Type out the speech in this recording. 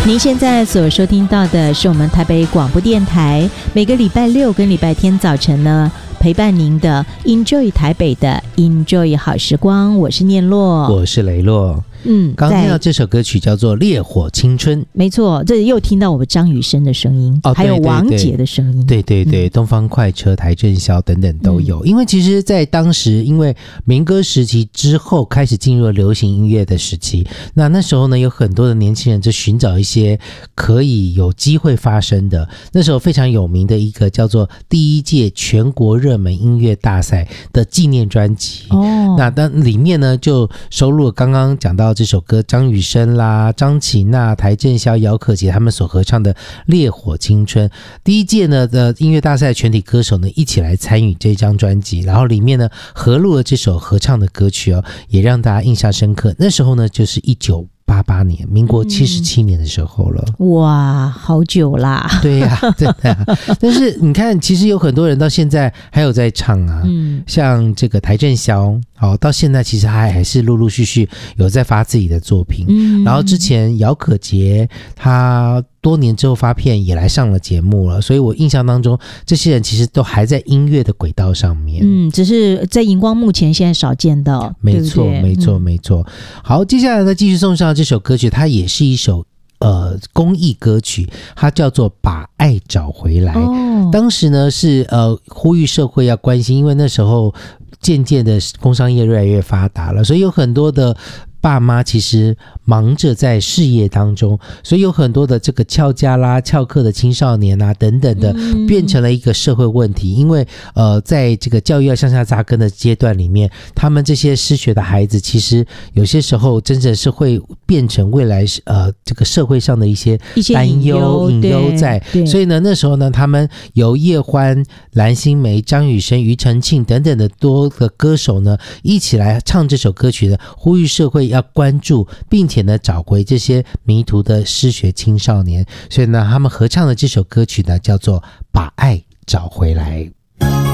您现在所收听到的是我们台北广播电台每个礼拜六跟礼拜天早晨呢陪伴您的 Enjoy 台北的 Enjoy 好时光，我是念洛， 我是雷洛。刚听到这首歌曲叫做《烈火青春》， 没错，这又听到我们张雨生的声音，还有王杰的声音， 对对对，东方快车、邰正宵等等都有。因为其实在当时，因为民歌时期之后开始进入了流行音乐的时期，那时候呢有很多的年轻人就寻找一些可以有机会发声的。那时候非常有名的一个叫做第一届全国热门音乐大赛的纪念专辑，那里面呢就收录了刚刚讲到这首歌张雨生啦、张启娜、邰正宵、姚可杰他们所合唱的《烈火青春》。第一届呢的音乐大赛全体歌手呢一起来参与这张专辑，然后里面呢合录了这首合唱的歌曲也让大家印象深刻。那时候呢就是1988年，民国77年的时候了。 哇，好久啦。 对呀，真的啊。但是你看，其实有很多人到现在还有在唱啊，像这个邰正宵，到现在其实还是陆陆续续有在发自己的作品。然后之前姚可杰他多年之后发片也来上了节目了，所以我印象当中这些人其实都还在音乐的轨道上面。 只是在荧光幕前现在少见到。 没错，对不对？没错，没错。好，接下来呢继续送上这首歌曲，它也是一首公益歌曲，它叫做《把爱找回来》。当时呢是呼吁社会要关心，因为那时候渐渐的工商业越来越发达了，所以有很多的爸妈其实忙着在事业当中，所以有很多的这个翘家啦、翘课的青少年啊等等的，变成了一个社会问题。因为在这个教育要向下扎根的阶段里面，他们这些失学的孩子，其实有些时候真的是会变成未来这个社会上的一些担忧、隐忧在。所以呢，那时候呢，他们由叶欢、蓝心湄、张雨生、庾澄庆等等的多个歌手呢，一起来唱这首歌曲呢，呼吁社会要关注，并且呢找回这些迷途的失学青少年。所以呢他们合唱的这首歌曲呢叫做《把爱找回来》。